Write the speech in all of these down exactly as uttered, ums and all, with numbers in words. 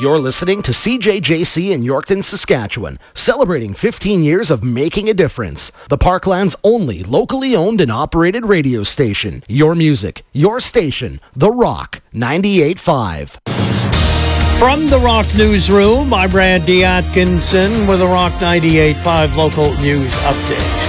You're listening to C J J C in Yorkton, Saskatchewan, celebrating fifteen years of making a difference. The Parkland's only locally owned and operated radio station. Your music, your station, The Rock ninety-eight point five. From the Rock Newsroom, I'm Randy Atkinson with a Rock ninety-eight point five local news update.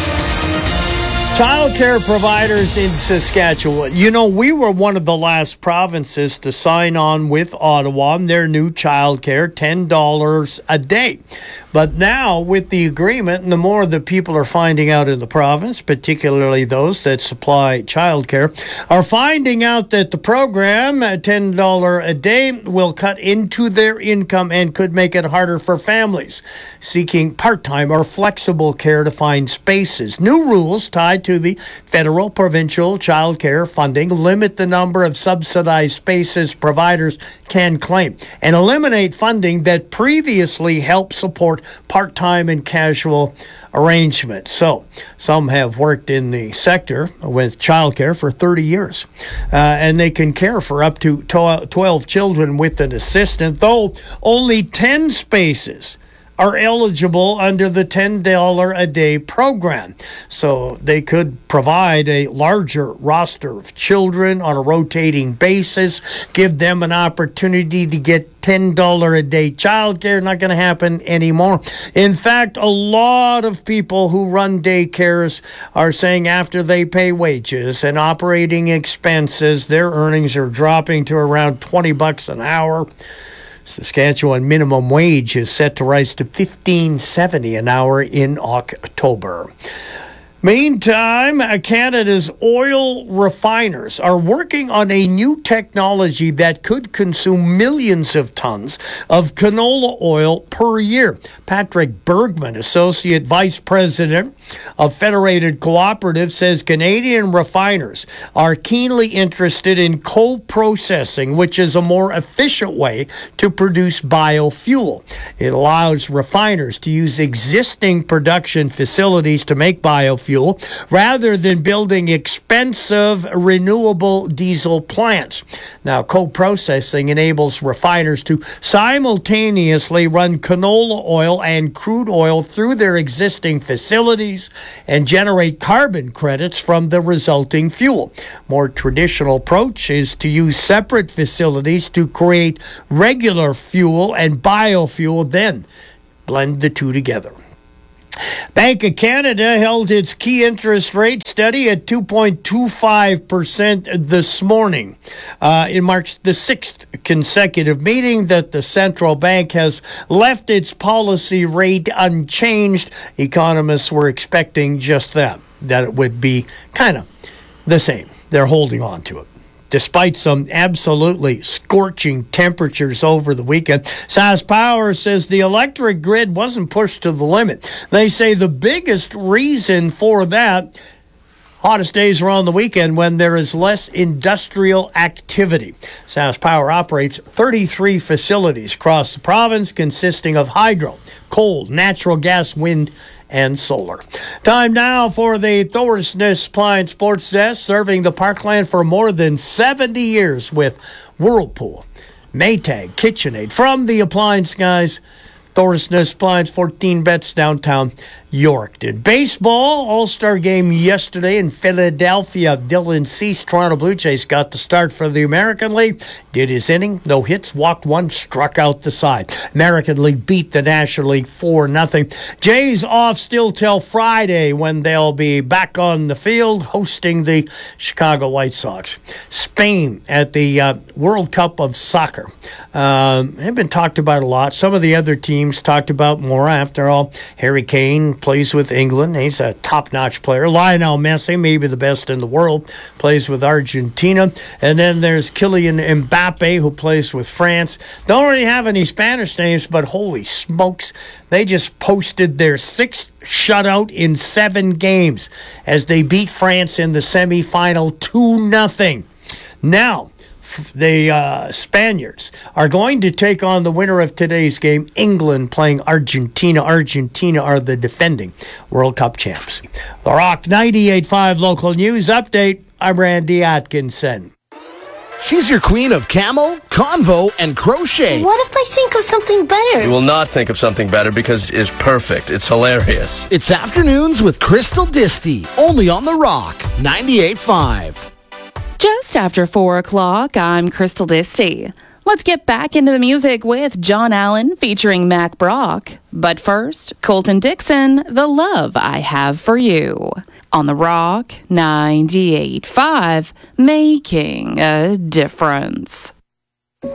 Child care providers in Saskatchewan. You know, we were one of the last provinces to sign on with Ottawa on their new child care, ten dollars a day. But now, with the agreement, and the more that people are finding out in the province, particularly those that supply child care, are finding out that the program, at ten dollars a day, will cut into their income and could make it harder for families seeking part-time or flexible care to find spaces. New rules tied to the federal provincial child care funding limit the number of subsidized spaces providers can claim and eliminate funding that previously helped support part-time and casual arrangements. So some have worked in the sector with childcare for thirty years, uh, and they can care for up to twelve children with an assistant, though only ten spaces are eligible under the ten dollars a day program. So they could provide a larger roster of children on a rotating basis, give them an opportunity to get ten dollars a day childcare. Not going to happen anymore. In fact, a lot of people who run daycares are saying after they pay wages and operating expenses, their earnings are dropping to around twenty bucks an hour. Saskatchewan minimum wage is set to rise to fifteen seventy an hour in October. Meantime, Canada's oil refiners are working on a new technology that could consume millions of tons of canola oil per year. Patrick Bergman, Associate Vice President of Federated Cooperative, says Canadian refiners are keenly interested in co-processing, which is a more efficient way to produce biofuel. It allows refiners to use existing production facilities to make biofuel rather than building expensive renewable diesel plants. Now, co-processing enables refiners to simultaneously run canola oil and crude oil through their existing facilities and generate carbon credits from the resulting fuel. More traditional approach is to use separate facilities to create regular fuel and biofuel, then blend the two together. Bank of Canada held its key interest rate steady at two point two five percent this morning. Uh, it marks the sixth consecutive meeting that the central bank has left its policy rate unchanged. Economists were expecting just that, that it would be kind of the same. They're holding on to it. Despite some absolutely scorching temperatures over the weekend, SaskPower says the electric grid wasn't pushed to the limit. They say the biggest reason for that, hottest days are on the weekend when there is less industrial activity. SaskPower operates thirty-three facilities across the province consisting of hydro, coal, natural gas, wind, and solar. Time now for the Thorsness Supply and Sports Desk, serving the Parkland for more than seventy years with Whirlpool, Maytag, KitchenAid. From the appliance guys, Thorsness Appliance, fourteen bets downtown Yorkton. Baseball, All-Star game yesterday in Philadelphia. Dylan Cease, Toronto Blue Jays, got the start for the American League. Did his inning, no hits, walked one, struck out the side. American League beat the National League four nothing. Jays off still till Friday when they'll be back on the field hosting the Chicago White Sox. Spain at the uh, World Cup of Soccer. Um, they've been talked about a lot. Some of the other teams talked about more. After all, Harry Kane plays with England. He's a top-notch player. Lionel Messi, maybe the best in the world, plays with Argentina. And then there's Kylian Mbappe, who plays with France. Don't really have any Spanish names, but holy smokes, they just posted their sixth shutout in seven games as they beat France in the semifinal two nothing. Now, the uh, Spaniards are going to take on the winner of today's game, England playing Argentina. Argentina are the defending World Cup champs. The Rock ninety-eight point five local news update. I'm Randy Atkinson. She's your queen of camo, convo, and crochet. What if I think of something better? You will not think of something better because it's perfect. It's hilarious. It's Afternoons with Crystal Disty, only on The Rock, ninety-eight point five. Just after four o'clock, I'm Crystal Disty. Let's get back into the music with John Allen featuring Mac Brock. But first, Colton Dixon, The Love I Have for You. On The Rock, ninety-eight point five, making a difference.